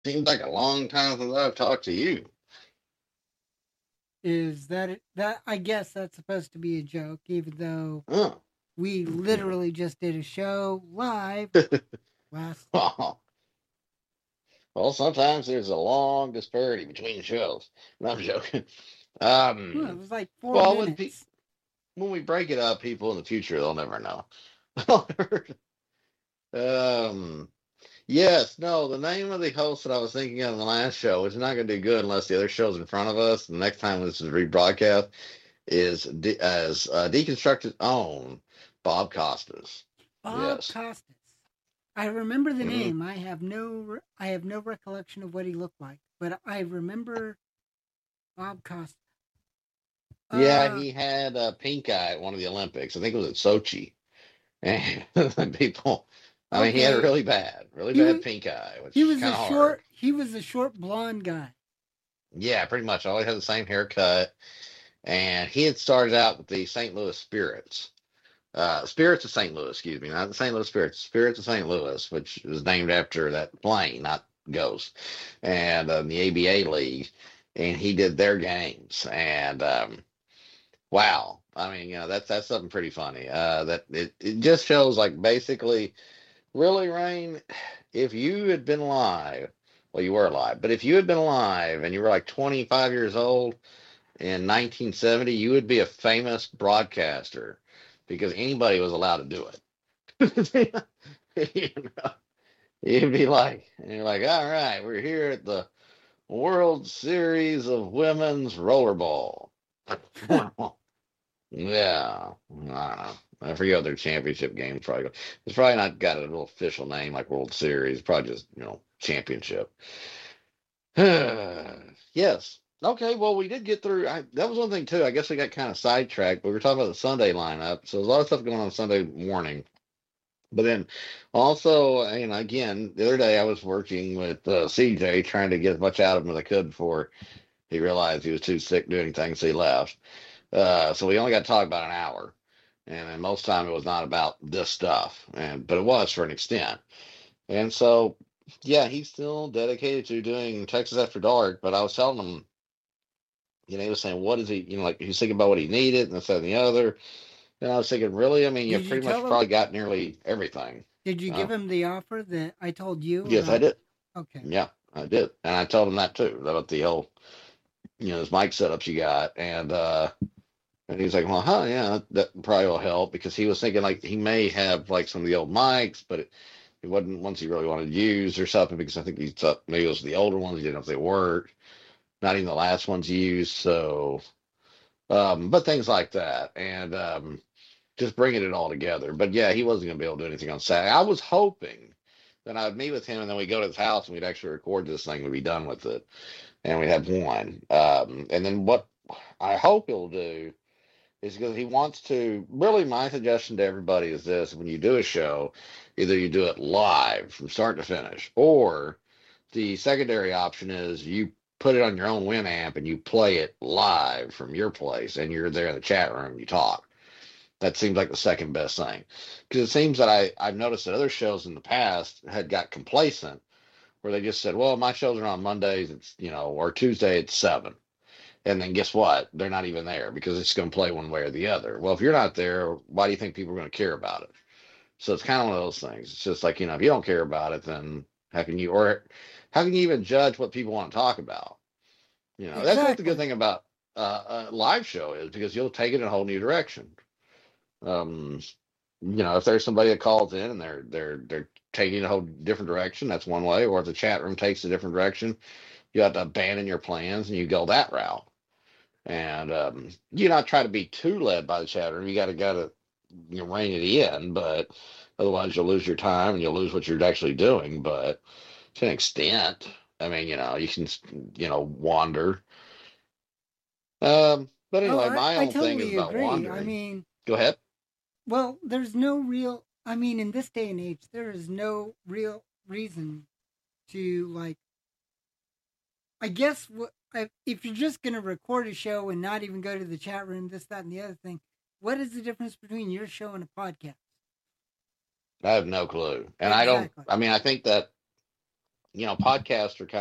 Seems like a long time since I've talked to you. Is that that I guess that's supposed to be a joke, even though Oh, we yeah. literally just did a show live last. Well, sometimes there's a long disparity between shows. No, I'm joking. Well, it Um, was like four well, minutes. when we break it up, people in the future they'll never know. um, yes, no, the name of the host that I was thinking of in the last show is not going to do good unless the other show's in front of us. The next time this is rebroadcast as Deconstructed own Bob Costas. Bob Yes. Costas. I remember the Mm-hmm. name. I have no recollection of what he looked like, but I remember Bob Costas. Yeah, Uh, he had pink eye at one of the Olympics. I think it was at Sochi. And people, I mean, he had a okay. really He bad was pink eye, he which is was kind a of hard. short blonde guy. Yeah, pretty much. Always had the same haircut. And he had started out with the St. Louis Spirits. Spirits of St. Louis, excuse me, not the St. Louis Spirits, Spirits of St. Louis, which was named after that plane, not Ghost, and the ABA League. And he did their games. And wow. I mean, that's something pretty funny. That it just shows like basically, really, Rain, if you had been alive, well, you were alive, but if you had been alive and you were like 25 years old in 1970, you would be a famous broadcaster because anybody was allowed to do it. you know, you'd be like, and you're like, all right, we're here at the World Series of Women's Rollerball. Yeah, I don't know. I forget what their championship game probably. It's probably not got a real official name like World Series. Probably just championship. Yes. Okay. Well, we did get through. That was one thing too. I guess we got kind of sidetracked. But we were talking about the Sunday lineup. So there's a lot of stuff going on Sunday morning. But then also, again, the other day I was working with CJ trying to get as much out of him as I could before he realized he was too sick doing anything, so he left. So we only got to talk about an hour, and then most time it was not about this stuff, but it was for an extent. And so, yeah, he's still dedicated to doing Texas After Dark. But I was telling him, he was saying, what is he, like he's thinking about what he needed and this that, and the other. And I was thinking, really, I mean, you Did you pretty much tell him? probably got nearly everything. Did you Uh, give him the offer that I told you yes, I about? did. Okay. Yeah, I did, and I told him that too about the whole, this mic setups you got, and he was like, well, huh, yeah, that probably will help because he was thinking like he may have like some of the old mics, but it wasn't ones he really wanted to use or something because I think he thought maybe it was the older ones. He didn't know if they worked. Not even the last ones used. So, but things like that. And just bringing it all together. But yeah, he wasn't going to be able to do anything on Saturday. I was hoping that I would meet with him and then we go to his house and we'd actually record this thing. We'd be done with it and we'd have one. And then what I hope he'll do is because he wants to really my suggestion to everybody is this: when you do a show, either you do it live from start to finish, or the secondary option is you put it on your own Winamp and you play it live from your place and you're there in the chat room and you talk. That seems like the second best thing because it seems that I've noticed that other shows in the past had got complacent where they just said, well, my shows are on Mondays, it's or Tuesday at 7, and then guess what? They're not even there because it's going to play one way or the other. Well, if you're not there, why do you think people are going to care about it? So it's kind of one of those things. It's just like, if you don't care about it, then how can you even judge what people want to talk about? That's what the good Exactly. thing about a live show is because you'll take it in a whole new direction. Um, if there's somebody that calls in and they're taking a whole different direction, that's one way. Or if the chat room takes a different direction, you have to abandon your plans and you go that route. And you not try to be too led by the chat room. You got to rein it in, but otherwise you'll lose your time and you'll lose what you're actually doing. But to an extent, I mean, you can wander. But Oh, anyway, my I own thing is totally about agree. I wandering. mean, Go ahead. well, there's no real. I mean, in this day and age, there is no real reason to like. I guess if you're just gonna record a show and not even go to the chat room, this, that, and the other thing, what is the difference between your show and a podcast? I have no clue, and I don't. Exactly. I mean, I think that Podcasts are kind